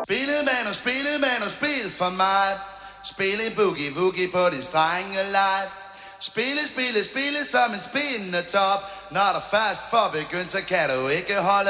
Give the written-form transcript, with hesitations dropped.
Spil spil for mig. Spil en boogie-woogie på din strengelej. Spille som en spindende top. Når der først får begyndt, så kan du ikke holde